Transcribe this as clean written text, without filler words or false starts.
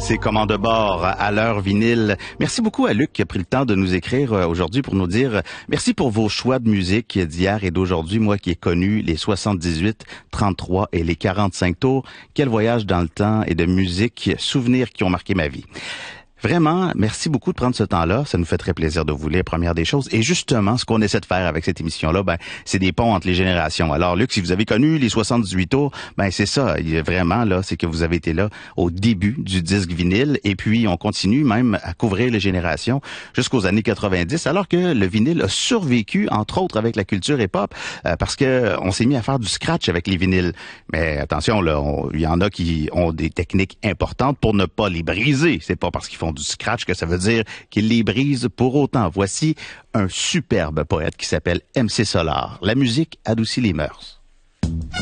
C'est Commande de bord à l'heure vinyle. Merci beaucoup à Luc qui a pris le temps de nous écrire aujourd'hui pour nous dire merci pour vos choix de musique d'hier et d'aujourd'hui. Moi qui ai connu les 78, 33 et les 45 tours. Quel voyage dans le temps et de musique, souvenirs qui ont marqué ma vie. Vraiment, merci beaucoup de prendre ce temps-là. Ça nous fait très plaisir de vous lire, première des choses. Et justement, ce qu'on essaie de faire avec cette émission-là, c'est des ponts entre les générations. Alors, Luc, si vous avez connu les 78 tours, c'est ça. Vraiment, là, c'est que vous avez été là au début du disque vinyle. Et puis, on continue même à couvrir les générations jusqu'aux années 90, alors que le vinyle a survécu, entre autres, avec la culture hip-hop, parce que on s'est mis à faire du scratch avec les vinyles. Mais attention, là, il y en a qui ont des techniques importantes pour ne pas les briser. C'est pas parce qu'ils font du scratch que ça veut dire qu'il les brise pour autant. Voici un superbe poète qui s'appelle MC Solar. La musique adoucit les mœurs.